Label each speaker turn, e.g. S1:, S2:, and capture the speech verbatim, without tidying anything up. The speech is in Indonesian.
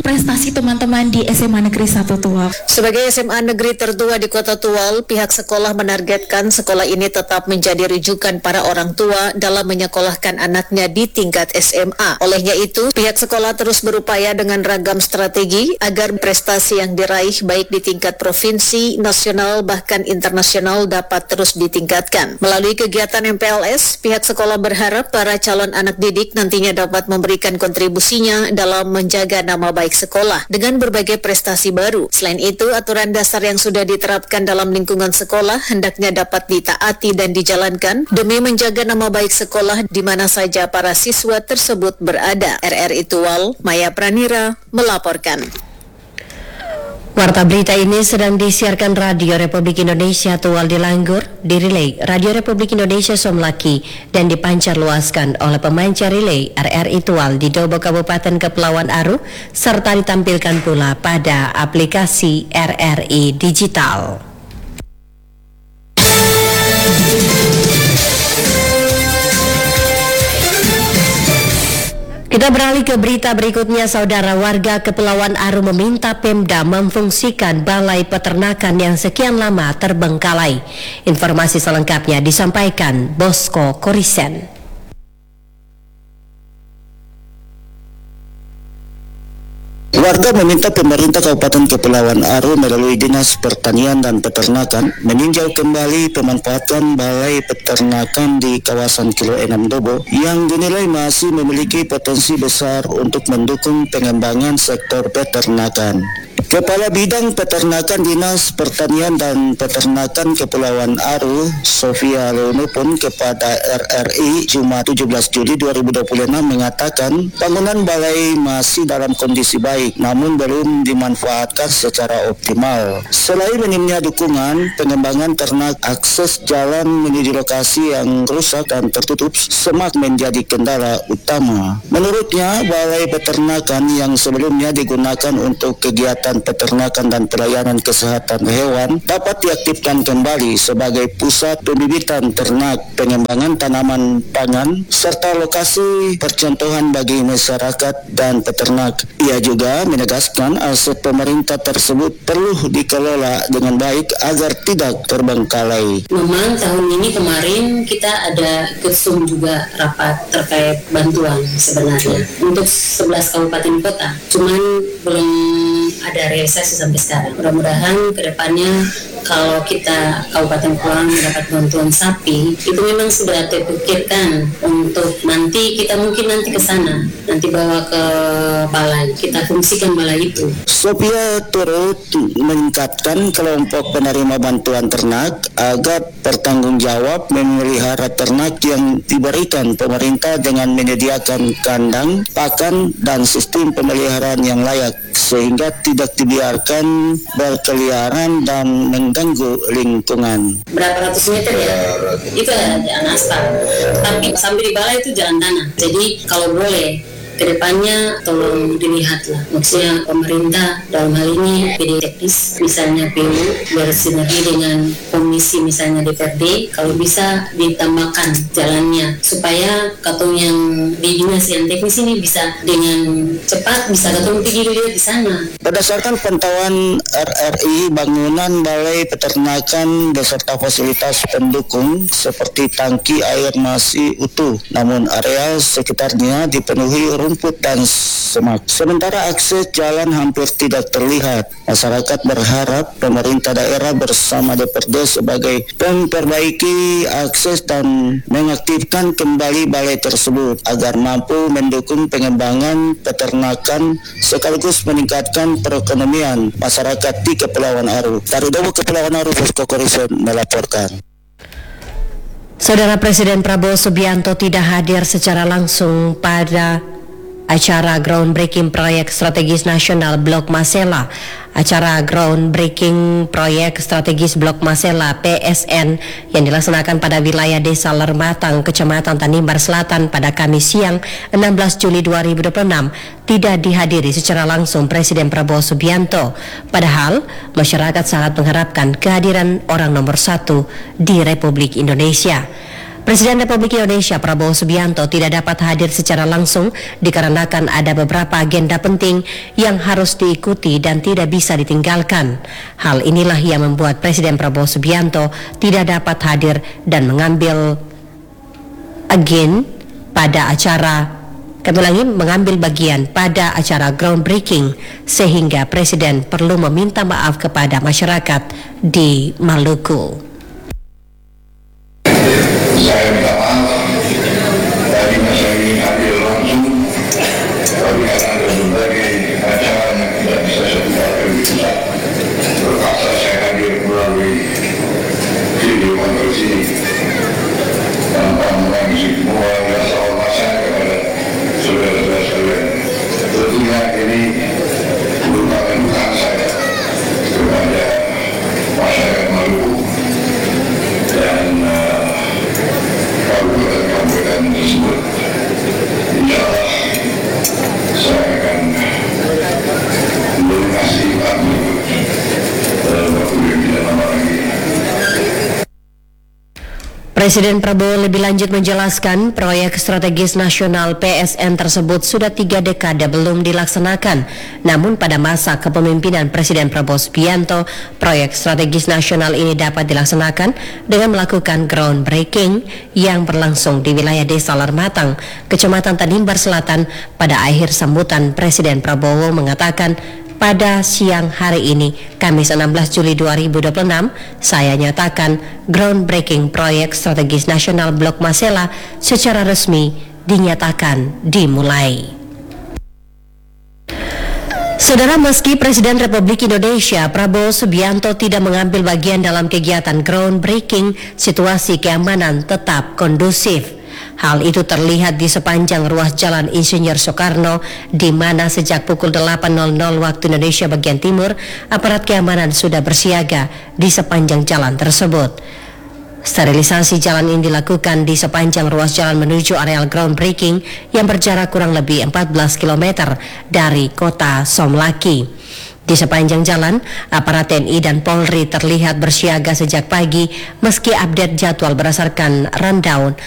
S1: prestasi teman-teman di S M A Negeri satu Tual.
S2: Sebagai S M A negeri tertua di Kota Tual, pihak sekolah menargetkan sekolah ini tetap menjadi rujukan para orang tua dalam menyekolahkan anaknya di tingkat S M A. Olehnya itu, pihak sekolah terus berupaya dengan ragam strategi agar prestasi yang diraih baik di tingkat provinsi, nasional, bahkan internasional dapat terus ditingkatkan. Melalui kegiatan M P L S, pihak sekolah berharap para calon anak didik nantinya dapat memberikan kontribusinya dalam menjaga nama baik sekolah dengan berbagai prestasi baru. Selain itu, aturan dasar yang sudah diterapkan dalam lingkungan sekolah hendaknya dapat ditaati dan dijalankan demi menjaga nama baik sekolah di mana saja para siswa tersebut berada. R R I Tual, Maya Pranira melaporkan.
S3: Warta berita ini sedang disiarkan Radio Republik Indonesia Tual di Langgur, dirilai Radio Republik Indonesia Somlaki, dan dipancar luaskan oleh pemancar relay R R I Tual di Dobo Kabupaten Kepulauan Aru, serta ditampilkan pula pada aplikasi R R I Digital. Kita beralih ke berita berikutnya, saudara. Warga Kepulauan Aru meminta Pemda memfungsikan balai peternakan yang sekian lama terbengkalai. Informasi selengkapnya disampaikan Bosko Korisen.
S4: Warga meminta pemerintah Kabupaten Kepulauan Aru melalui Dinas Pertanian dan Peternakan meninjau kembali pemanfaatan balai peternakan di kawasan Kilo enam Dobo yang dinilai masih memiliki potensi besar untuk mendukung pengembangan sektor peternakan. Kepala Bidang Peternakan Dinas Pertanian dan Peternakan Kepulauan Aru, Sofia Leono pun kepada R R I Jumat tujuh belas Juli dua ribu dua puluh enam mengatakan bangunan balai masih dalam kondisi baik namun belum dimanfaatkan secara optimal. Selain minimnya dukungan pengembangan ternak, akses jalan menuju lokasi yang rusak dan tertutup semak menjadi kendala utama. Menurutnya, balai peternakan yang sebelumnya digunakan untuk kegiatan peternakan dan pelayanan kesehatan hewan dapat diaktifkan kembali sebagai pusat pembibitan ternak, pengembangan tanaman pangan, serta lokasi percontohan bagi masyarakat dan peternak. Ia juga menegaskan aset pemerintah tersebut perlu dikelola dengan baik agar tidak terbengkalai.
S5: Memang tahun ini kemarin kita ada kesum juga rapat terkait bantuan sebenarnya untuk sebelas kabupaten kota, cuman belum ada realisasi sampai sekarang. Mudah-mudahan kedepannya kalau kita Kabupaten Kepulauan mendapat bantuan sapi, itu memang sudah terpikirkan untuk nanti kita mungkin nanti ke sana, nanti bawa ke balai, kita fungsikan balai itu.
S4: Sophia turut meningkatkan kelompok penerima bantuan ternak agar bertanggung jawab memelihara ternak yang diberikan pemerintah dengan menyediakan kandang, pakan, dan sistem pemeliharaan yang layak sehingga tidak dibiarkan berkeliaran dan mengganggu lingkungan.
S5: Berapa ratus meter ya? Itu ada jalan aspal, tapi sambil di balai itu jalan tanah. Jadi kalau boleh kedepannya tolong dilihatlah, maksudnya pemerintah dalam hal ini P D teknis misalnya P U bersinergi dengan komisi misalnya D P R D, kalau bisa ditambahkan jalannya supaya katong yang di dinas yang teknis ini bisa dengan cepat bisa katong pergi lihat di sana.
S4: Berdasarkan pantauan R R I, bangunan balai peternakan beserta fasilitas pendukung seperti tangki air masih utuh, namun area sekitarnya dipenuhi rumput dan semak. Sementara akses jalan hampir tidak terlihat. Masyarakat berharap pemerintah daerah bersama D P R D sebagai memperbaiki akses dan mengaktifkan kembali balai tersebut agar mampu mendukung pengembangan peternakan sekaligus meningkatkan perekonomian masyarakat di Kepulauan Aru. Dari Dobo Kepulauan Aru, Bosko Korisen melaporkan.
S3: Saudara, Presiden Prabowo Subianto tidak hadir secara langsung pada acara groundbreaking proyek strategis nasional Blok Masela. Acara groundbreaking proyek strategis Blok Masela P S N yang dilaksanakan pada wilayah Desa Lermatang, Kecamatan Tanimbar Selatan pada Kamis siang enam belas Juli dua ribu dua puluh enam tidak dihadiri secara langsung Presiden Prabowo Subianto. Padahal masyarakat sangat mengharapkan kehadiran orang nomor satu di Republik Indonesia. Presiden Republik Indonesia Prabowo Subianto tidak dapat hadir secara langsung dikarenakan ada beberapa agenda penting yang harus diikuti dan tidak bisa ditinggalkan. Hal inilah yang membuat Presiden Prabowo Subianto tidak dapat hadir dan mengambil agen pada acara Kami lagi mengambil bagian pada acara groundbreaking sehingga Presiden perlu meminta maaf kepada masyarakat di Maluku.
S6: Saya minta maaf, tadi saya ingin hadir langsung, tapi karena ada berbagai acara yang tidak bisa saya tinggalkan di pusat, terpaksa saya hadir melalui video konferensi tanpa menangisi semua rasa hormat saya kepada saudara-saudara sekalian. Tentunya ini merupakan bukan saya kepada masyarakat Maluku dan kalau kita kampung tersebut, insya Allah saya akan melunasi waktu dalam waktu yang tidak lama lagi.
S3: Presiden Prabowo lebih lanjut menjelaskan proyek strategis nasional P S N tersebut sudah tiga dekade belum dilaksanakan. Namun pada masa kepemimpinan Presiden Prabowo Subianto, proyek strategis nasional ini dapat dilaksanakan dengan melakukan groundbreaking yang berlangsung di wilayah Desa Larmatang, Kecamatan Tanimbar Selatan. Pada akhir sambutan, Presiden Prabowo mengatakan, pada siang hari ini, Kamis enam belas Juli dua ribu dua puluh enam, saya nyatakan groundbreaking proyek strategis nasional Blok Masela secara resmi dinyatakan dimulai. Saudara, meski Presiden Republik Indonesia Prabowo Subianto tidak mengambil bagian dalam kegiatan groundbreaking, situasi keamanan tetap kondusif. Hal itu terlihat di sepanjang ruas Jalan Insinyur Soekarno, di mana sejak pukul delapan waktu Indonesia bagian timur, aparat keamanan sudah bersiaga di sepanjang jalan tersebut. Sterilisasi jalan ini dilakukan di sepanjang ruas jalan menuju areal groundbreaking yang berjarak kurang lebih empat belas kilometer dari kota Somlaki. Di sepanjang jalan, aparat T N I dan Polri terlihat bersiaga sejak pagi meski update jadwal berdasarkan rundown